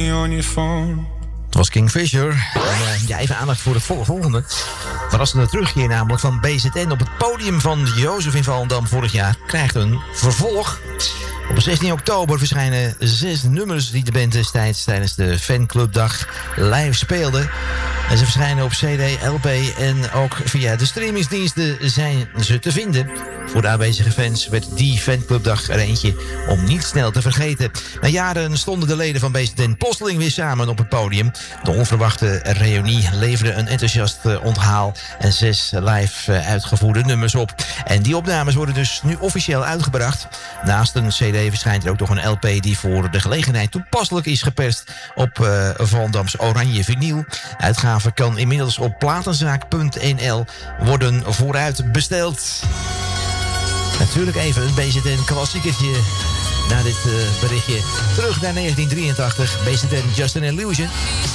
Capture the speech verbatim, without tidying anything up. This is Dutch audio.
me on your phone. Het was Kingfisher. En, uh, ja, even aandacht voor het vol- volgende. Verrassende terugkeer namelijk van B Z N op het podium van Jozef in Volendam vorig jaar krijgt een vervolg. Op zestien oktober verschijnen zes nummers die de band destijds tijdens de fanclubdag live speelde. En ze verschijnen op C D, L P en ook via de streamingsdiensten zijn ze te vinden. Voor de aanwezige fans werd die fanclubdag er eentje om niet snel te vergeten. Na jaren stonden de leden van B Z N plotseling weer samen op het podium. De onverwachte reunie leverde een enthousiast onthaal en zes live uitgevoerde nummers op. En die opnames worden dus nu officieel uitgebracht. Naast een C D verschijnt er ook nog een L P die voor de gelegenheid toepasselijk is geperst op uh, Volendams Oranje Vinyl. De uitgave kan inmiddels op platenzaak punt n l worden vooruit besteld. Natuurlijk even een B Z N klassiekertje na dit uh, berichtje. Terug naar negentien drieëntachtig, B Z N Just an Illusion.